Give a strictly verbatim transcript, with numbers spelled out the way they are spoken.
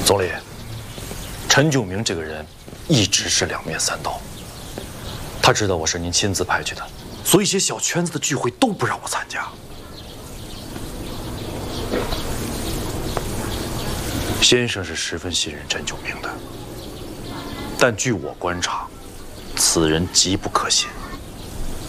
总理，陈炯明这个人一直是两面三刀。他知道我是您亲自派去的，所以一些小圈子的聚会都不让我参加。先生是十分信任陈炯明的，但据我观察，此人极不可信。